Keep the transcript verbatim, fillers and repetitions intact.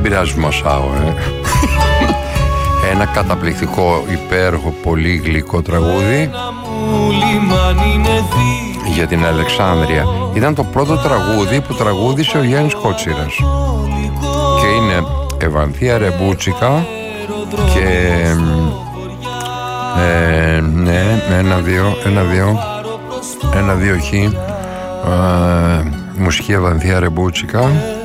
πειράζει που μασάω, ε. Ένα καταπληκτικό, υπέροχο, πολύ γλυκό τραγούδι για την Αλεξάνδρεια. Ήταν το πρώτο τραγούδι που τραγούδισε ο Γιάννης Κότσιρας και είναι Ευανθία Ρεμπούτσικα και ε, ναι, ένα, δύο, ένα, δύο ένα, δύο, χ ε, μουσική Ευανθία Ρεμπούτσικα.